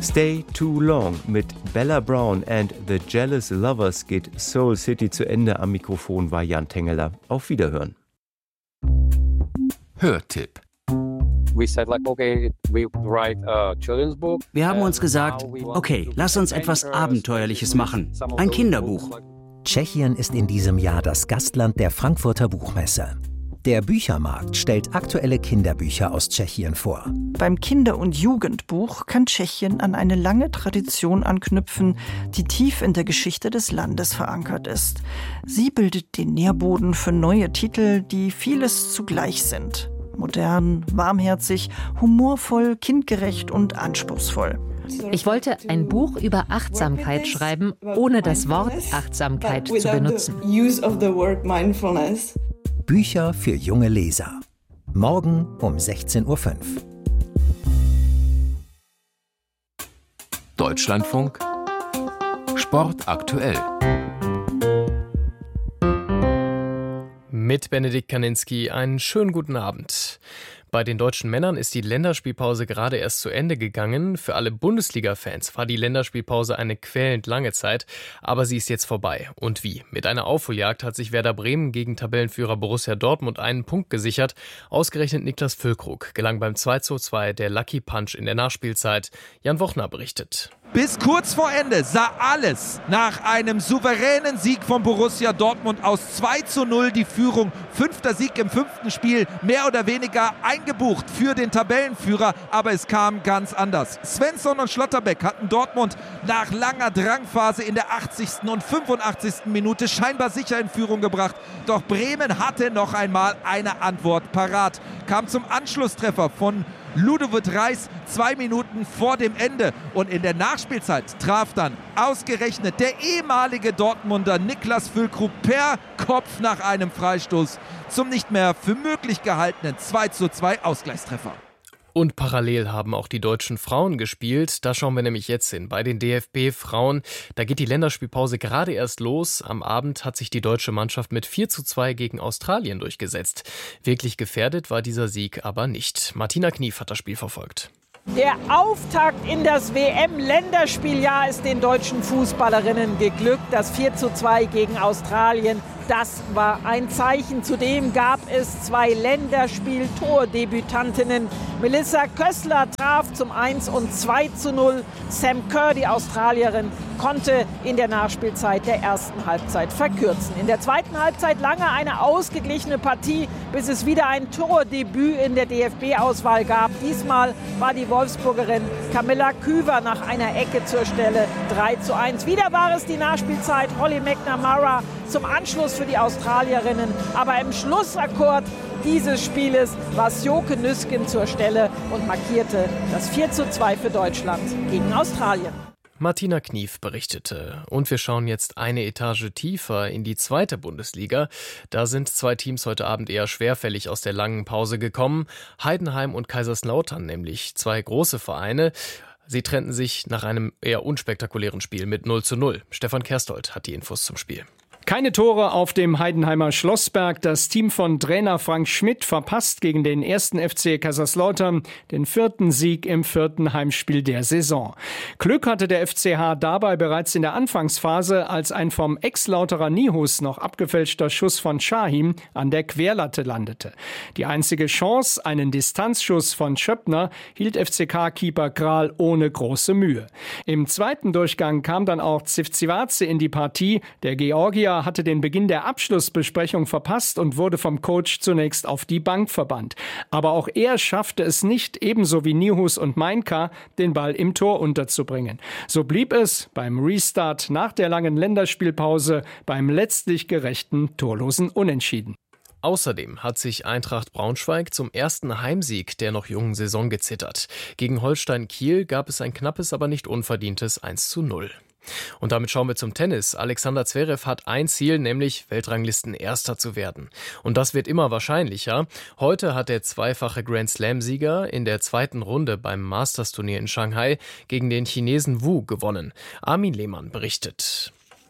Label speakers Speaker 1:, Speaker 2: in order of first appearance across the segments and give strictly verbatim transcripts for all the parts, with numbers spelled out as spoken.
Speaker 1: Stay Too Long mit Bella Brown and the Jealous Lovers geht Soul City zu Ende. Am Mikrofon war Jan Tengeler. Auf Wiederhören.
Speaker 2: Hörtipp.
Speaker 3: Wir haben uns gesagt, okay, lass uns etwas Abenteuerliches machen. Ein Kinderbuch.
Speaker 4: Tschechien ist in diesem Jahr das Gastland der Frankfurter Buchmesse. Der Büchermarkt stellt aktuelle Kinderbücher aus Tschechien vor.
Speaker 5: Beim Kinder- und Jugendbuch kann Tschechien an eine lange Tradition anknüpfen, die tief in der Geschichte des Landes verankert ist. Sie bildet den Nährboden für neue Titel, die vieles zugleich sind. Modern, warmherzig, humorvoll, kindgerecht und anspruchsvoll.
Speaker 6: Ich wollte ein Buch über Achtsamkeit schreiben, ohne das Wort Achtsamkeit zu benutzen.
Speaker 4: Bücher für junge Leser. Morgen um sechzehn Uhr fünf.
Speaker 2: Deutschlandfunk Sport aktuell.
Speaker 7: Mit Benedikt Kaninski einen schönen guten Abend. Bei den deutschen Männern ist die Länderspielpause gerade erst zu Ende gegangen. Für alle Bundesliga-Fans war die Länderspielpause eine quälend lange Zeit, aber sie ist jetzt vorbei. Und wie? Mit einer Aufholjagd hat sich Werder Bremen gegen Tabellenführer Borussia Dortmund einen Punkt gesichert. Ausgerechnet Niklas Füllkrug gelang beim zwei zu zwei der Lucky Punch in der Nachspielzeit. Jan Wochner berichtet.
Speaker 8: Bis kurz vor Ende sah alles nach einem souveränen Sieg von Borussia Dortmund aus. zwei zu null die Führung. Fünfter Sieg im fünften Spiel, mehr oder weniger eingebucht für den Tabellenführer. Aber es kam ganz anders. Svensson und Schlotterbeck hatten Dortmund nach langer Drangphase in der achtzigsten und fünfundachtzigsten Minute scheinbar sicher in Führung gebracht. Doch Bremen hatte noch einmal eine Antwort parat. Kam zum Anschlusstreffer von Ludovic Reis zwei Minuten vor dem Ende. Und in der Nachspielzeit traf dann ausgerechnet der ehemalige Dortmunder Niklas Füllkrug per Kopf nach einem Freistoß zum nicht mehr für möglich gehaltenen zwei zu zwei Ausgleichstreffer.
Speaker 7: Und parallel haben auch die deutschen Frauen gespielt. Da schauen wir nämlich jetzt hin. Bei den D F B-Frauen, da geht die Länderspielpause gerade erst los. Am Abend hat sich die deutsche Mannschaft mit vier zu zwei gegen Australien durchgesetzt. Wirklich gefährdet war dieser Sieg aber nicht. Martina Knief hat das Spiel verfolgt.
Speaker 9: Der Auftakt in das W M-Länderspieljahr ist den deutschen Fußballerinnen geglückt. Das vier zu zwei gegen Australien, das war ein Zeichen. Zudem gab es zwei Länderspiel-Tordebütantinnen. Melissa Kössler traf zum eins und zwei zu null. Sam Kerr, die Australierin, konnte in der Nachspielzeit der ersten Halbzeit verkürzen. In der zweiten Halbzeit lange eine ausgeglichene Partie, bis es wieder ein Tordebüt in der D F B-Auswahl gab. Diesmal war die Wolfsburgerin Camilla Küver nach einer Ecke zur Stelle. drei zu eins. Wieder war es die Nachspielzeit. Holly McNamara zum Anschluss für die Australierinnen. Aber im Schlussakkord dieses Spieles war Sjoke Nüsken zur Stelle und markierte das vier zu zwei für Deutschland gegen Australien.
Speaker 7: Martina Knief berichtete. Und wir schauen jetzt eine Etage tiefer in die zweite Bundesliga. Da sind zwei Teams heute Abend eher schwerfällig aus der langen Pause gekommen. Heidenheim und Kaiserslautern, nämlich zwei große Vereine. Sie trennten sich nach einem eher unspektakulären Spiel mit null zu null. Stefan Kerstold hat die Infos zum Spiel.
Speaker 10: Keine Tore auf dem Heidenheimer Schlossberg. Das Team von Trainer Frank Schmidt verpasst gegen den ersten F C Kaiserslautern den vierten Sieg im vierten Heimspiel der Saison. Glück hatte der F C H dabei bereits in der Anfangsphase, als ein vom Ex-Lauterer Nihus noch abgefälschter Schuss von Şahin an der Querlatte landete. Die einzige Chance, einen Distanzschuss von Schöppner, hielt F C K-Keeper Kral ohne große Mühe. Im zweiten Durchgang kam dann auch Tsivtsivatse in die Partie. Der Georgier hatte den Beginn der Abschlussbesprechung verpasst und wurde vom Coach zunächst auf die Bank verbannt. Aber auch er schaffte es nicht, ebenso wie Nihus und Mainka, den Ball im Tor unterzubringen. So blieb es beim Restart nach der langen Länderspielpause beim letztlich gerechten torlosen Unentschieden.
Speaker 7: Außerdem hat sich Eintracht Braunschweig zum ersten Heimsieg der noch jungen Saison gezittert. Gegen Holstein Kiel gab es ein knappes, aber nicht unverdientes eins zu null. Und damit schauen wir zum Tennis. Alexander Zverev hat ein Ziel, nämlich Weltranglisten-Erster zu werden. Und das wird immer wahrscheinlicher. Heute hat der zweifache Grand-Slam-Sieger in der zweiten Runde beim Masters-Turnier in Shanghai gegen den Chinesen Wu gewonnen. Armin Lehmann berichtet.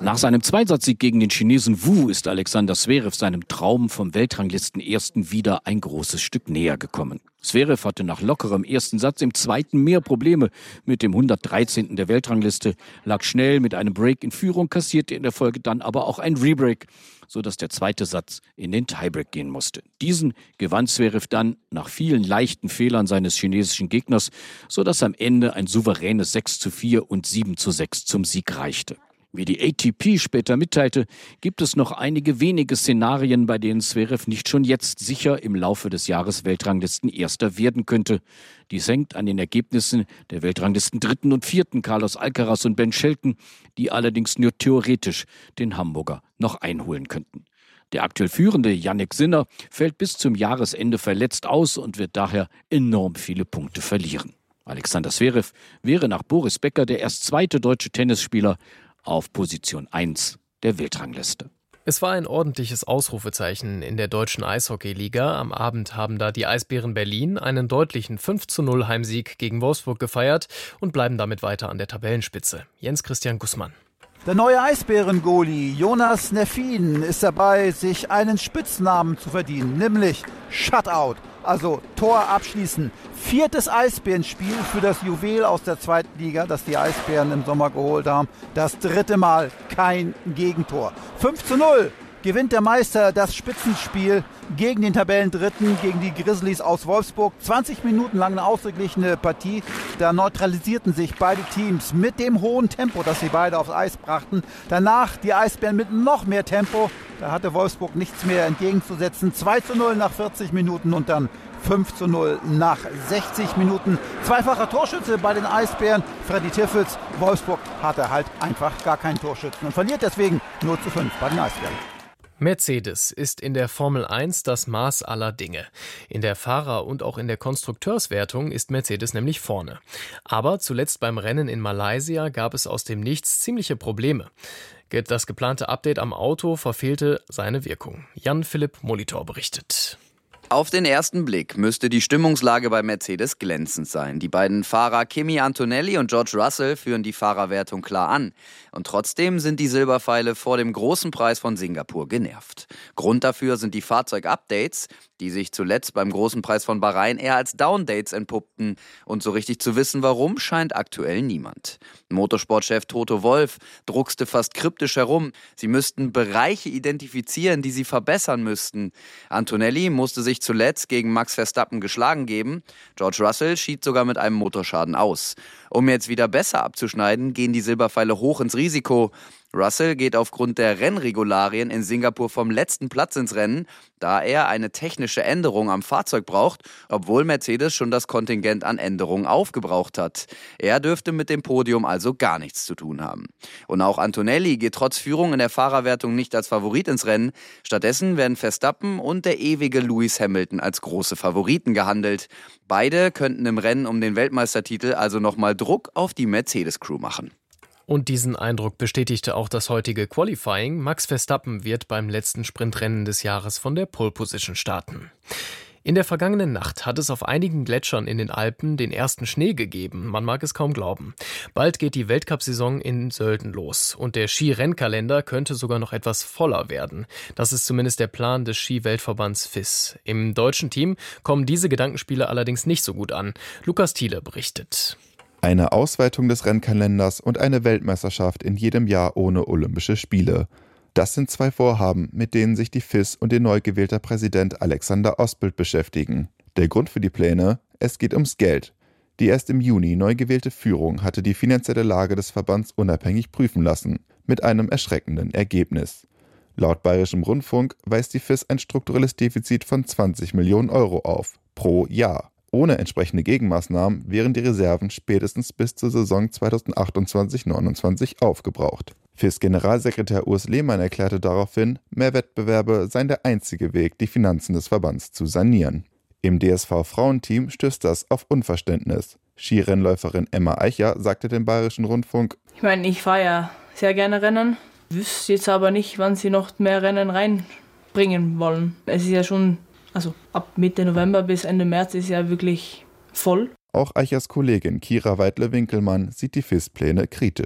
Speaker 11: Nach seinem Zweisatzsieg gegen den Chinesen Wu ist Alexander Zverev seinem Traum vom Weltranglistenersten wieder ein großes Stück näher gekommen. Zverev hatte nach lockerem ersten Satz im zweiten mehr Probleme mit dem hundertdreizehnten der Weltrangliste, lag schnell mit einem Break in Führung, kassierte in der Folge dann aber auch ein Rebreak, sodass der zweite Satz in den Tiebreak gehen musste. Diesen gewann Zverev dann nach vielen leichten Fehlern seines chinesischen Gegners, sodass am Ende ein souveränes sechs zu vier und sieben zu sechs zum Sieg reichte. Wie die A T P später mitteilte, gibt es noch einige wenige Szenarien, bei denen Zverev nicht schon jetzt sicher im Laufe des Jahres Weltranglistenerster werden könnte. Dies hängt an den Ergebnissen der Weltranglisten Dritten und Vierten Carlos Alcaraz und Ben Shelton, die allerdings nur theoretisch den Hamburger noch einholen könnten. Der aktuell führende Jannik Sinner fällt bis zum Jahresende verletzt aus und wird daher enorm viele Punkte verlieren. Alexander Zverev wäre nach Boris Becker der erst zweite deutsche Tennisspieler auf Position eins der Weltrangliste.
Speaker 7: Es war ein ordentliches Ausrufezeichen in der deutschen Eishockeyliga. Am Abend haben da die Eisbären Berlin einen deutlichen fünf zu null Heimsieg gegen Wolfsburg gefeiert und bleiben damit weiter an der Tabellenspitze. Jens Christian Gussmann.
Speaker 12: Der neue Eisbären-Goalie Jonas Neffin ist dabei, sich einen Spitznamen zu verdienen, nämlich Shutout, also Tor abschließen. Viertes Eisbärenspiel für das Juwel aus der zweiten Liga, das die Eisbären im Sommer geholt haben. Das dritte Mal kein Gegentor. fünf zu null gewinnt der Meister das Spitzenspiel gegen den Tabellendritten, gegen die Grizzlies aus Wolfsburg. zwanzig Minuten lang eine ausgeglichene Partie. Da neutralisierten sich beide Teams mit dem hohen Tempo, das sie beide aufs Eis brachten. Danach die Eisbären mit noch mehr Tempo. Da hatte Wolfsburg nichts mehr entgegenzusetzen. zwei zu null nach vierzig Minuten und dann fünf zu null nach sechzig Minuten. Zweifacher Torschütze bei den Eisbären, Freddy Tiffels. Wolfsburg hatte halt einfach gar keinen Torschützen und verliert deswegen null zu fünf bei den Eisbären.
Speaker 7: Mercedes ist in der Formel eins das Maß aller Dinge. In der Fahrer- und auch in der Konstrukteurswertung ist Mercedes nämlich vorne. Aber zuletzt beim Rennen in Malaysia gab es aus dem Nichts ziemliche Probleme. Das geplante Update am Auto verfehlte seine Wirkung. Jan-Philipp Molitor berichtet.
Speaker 13: Auf den ersten Blick müsste die Stimmungslage bei Mercedes glänzend sein. Die beiden Fahrer Kimi Antonelli und George Russell führen die Fahrerwertung klar an. Und trotzdem sind die Silberpfeile vor dem großen Preis von Singapur genervt. Grund dafür sind die Fahrzeugupdates, die sich zuletzt beim großen Preis von Bahrain eher als Downdates entpuppten. Und so richtig zu wissen, warum, scheint aktuell niemand. Motorsportchef Toto Wolff druckste fast kryptisch herum. Sie müssten Bereiche identifizieren, die sie verbessern müssten. Antonelli musste sich zuletzt gegen Max Verstappen geschlagen geben. George Russell schied sogar mit einem Motorschaden aus. Um jetzt wieder besser abzuschneiden, gehen die Silberpfeile hoch ins Risiko. Russell geht aufgrund der Rennregularien in Singapur vom letzten Platz ins Rennen, da er eine technische Änderung am Fahrzeug braucht, obwohl Mercedes schon das Kontingent an Änderungen aufgebraucht hat. Er dürfte mit dem Podium also gar nichts zu tun haben. Und auch Antonelli geht trotz Führung in der Fahrerwertung nicht als Favorit ins Rennen. Stattdessen werden Verstappen und der ewige Lewis Hamilton als große Favoriten gehandelt. Beide könnten im Rennen um den Weltmeistertitel also nochmal Druck auf die Mercedes-Crew machen.
Speaker 7: Und diesen Eindruck bestätigte auch das heutige Qualifying. Max Verstappen wird beim letzten Sprintrennen des Jahres von der Pole Position starten. In der vergangenen Nacht hat es auf einigen Gletschern in den Alpen den ersten Schnee gegeben. Man mag es kaum glauben. Bald geht die Weltcup-Saison in Sölden los. Und der Skirennkalender könnte sogar noch etwas voller werden. Das ist zumindest der Plan des Ski-Weltverbands F I S. Im deutschen Team kommen diese Gedankenspiele allerdings nicht so gut an. Lukas Thiele berichtet.
Speaker 14: Eine Ausweitung des Rennkalenders und eine Weltmeisterschaft in jedem Jahr ohne Olympische Spiele. Das sind zwei Vorhaben, mit denen sich die F I S und ihr neu gewählter Präsident Alexander Ostbild beschäftigen. Der Grund für die Pläne? Es geht ums Geld. Die erst im Juni neu gewählte Führung hatte die finanzielle Lage des Verbands unabhängig prüfen lassen, mit einem erschreckenden Ergebnis. Laut Bayerischem Rundfunk weist die F I S ein strukturelles Defizit von zwanzig Millionen Euro auf, pro Jahr. Ohne entsprechende Gegenmaßnahmen wären die Reserven spätestens bis zur Saison zweitausendachtundzwanzig neunundzwanzig aufgebraucht. F I S-Generalsekretär Urs Lehmann erklärte daraufhin, mehr Wettbewerbe seien der einzige Weg, die Finanzen des Verbands zu sanieren. Im D S V-Frauenteam stößt das auf Unverständnis. Skirennläuferin Emma Eicher sagte dem Bayerischen Rundfunk:
Speaker 15: Ich meine, ich fahre ja sehr gerne Rennen, wüsste jetzt aber nicht, wann sie noch mehr Rennen reinbringen wollen. Es ist ja schon... Also ab Mitte November bis Ende März ist ja wirklich voll.
Speaker 14: Auch Eichers Kollegin Kira Weidle-Winkelmann sieht die F I S-Pläne kritisch.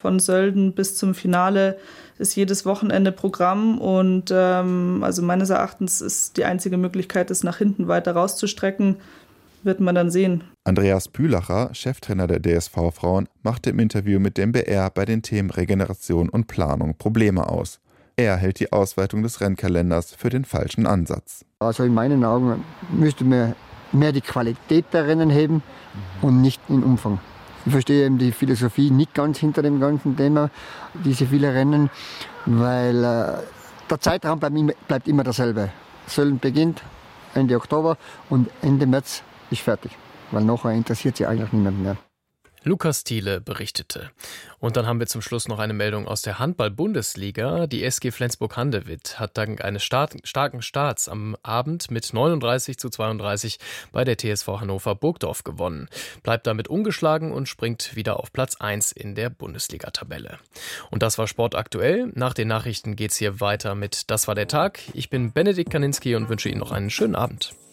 Speaker 16: Von Sölden bis zum Finale ist jedes Wochenende Programm und ähm, also meines Erachtens ist die einzige Möglichkeit, es nach hinten weiter rauszustrecken, wird man dann sehen.
Speaker 14: Andreas Bühlacher, Cheftrainer der D S V-Frauen, machte im Interview mit dem B R bei den Themen Regeneration und Planung Probleme aus. Er hält die Ausweitung des Rennkalenders für den falschen Ansatz.
Speaker 17: Also in meinen Augen müsste man mehr die Qualität der Rennen heben und nicht den Umfang. Ich verstehe eben die Philosophie nicht ganz hinter dem ganzen Thema, diese vielen Rennen, weil äh, der Zeitraum bleibt, bleibt immer derselbe. Sölden beginnt Ende Oktober und Ende März ist fertig, weil nachher interessiert sich eigentlich niemand mehr.
Speaker 7: Lukas Thiele berichtete. Und dann haben wir zum Schluss noch eine Meldung aus der Handball-Bundesliga. Die S G Flensburg-Handewitt hat dank eines Start- starken Starts am Abend mit neununddreißig zu zweiunddreißig bei der T S V Hannover Burgdorf gewonnen. Bleibt damit ungeschlagen und springt wieder auf Platz eins in der Bundesliga-Tabelle. Und das war Sport aktuell. Nach den Nachrichten geht's hier weiter mit Das war der Tag. Ich bin Benedikt Kaninski und wünsche Ihnen noch einen schönen Abend.